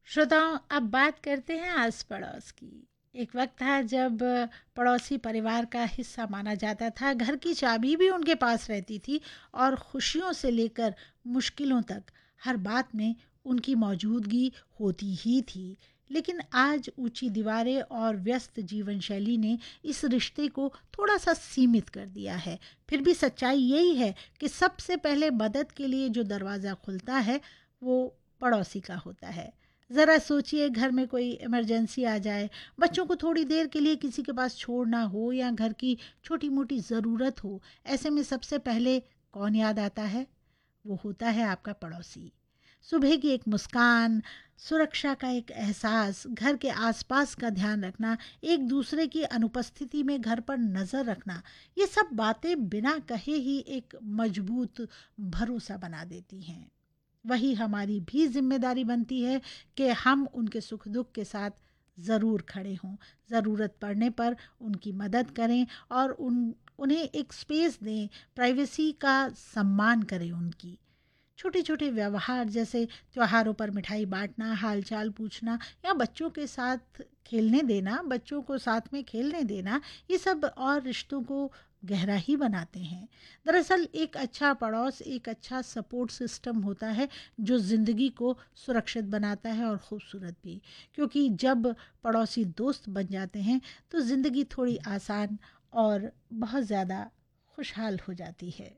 श्रोताओं, अब बात करते हैं आस पड़ोस की। एक वक्त था जब पड़ोसी परिवार का हिस्सा माना जाता था। घर की चाबी भी उनके पास रहती थी और खुशियों से लेकर मुश्किलों तक हर बात में उनकी मौजूदगी होती ही थी। लेकिन आज ऊंची दीवारें और व्यस्त जीवन शैली ने इस रिश्ते को थोड़ा सा सीमित कर दिया है। फिर भी सच्चाई यही है कि सबसे पहले मदद के लिए जो दरवाज़ा खुलता है वो पड़ोसी का होता है। ज़रा सोचिए, घर में कोई इमरजेंसी आ जाए, बच्चों को थोड़ी देर के लिए किसी के पास छोड़ना हो या घर की छोटी मोटी ज़रूरत हो, ऐसे में सबसे पहले कौन याद आता है? वो होता है आपका पड़ोसी। सुबह की एक मुस्कान, सुरक्षा का एक एहसास, घर के आसपास का ध्यान रखना, एक दूसरे की अनुपस्थिति में घर पर नज़र रखना, ये सब बातें बिना कहे ही एक मजबूत भरोसा बना देती हैं। वही हमारी भी जिम्मेदारी बनती है कि हम उनके सुख दुख के साथ ज़रूर खड़े हों, ज़रूरत पड़ने पर उनकी मदद करें और उन्हें एक स्पेस दें, प्राइवेसी का सम्मान करें उनकी। छोटे छोटे व्यवहार जैसे त्योहारों पर मिठाई बांटना, हालचाल पूछना या बच्चों के साथ खेलने देना, बच्चों को साथ में खेलने देना, ये सब और रिश्तों को गहरा ही बनाते हैं। दरअसल एक अच्छा पड़ोस एक अच्छा सपोर्ट सिस्टम होता है जो ज़िंदगी को सुरक्षित बनाता है और ख़ूबसूरत भी। क्योंकि जब पड़ोसी दोस्त बन जाते हैं तो ज़िंदगी थोड़ी आसान और बहुत ज़्यादा खुशहाल हो जाती है।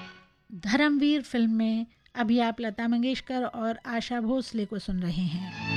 धर्मवीर फिल्म में अभी आप लता मंगेशकर और आशा भोसले को सुन रहे हैं।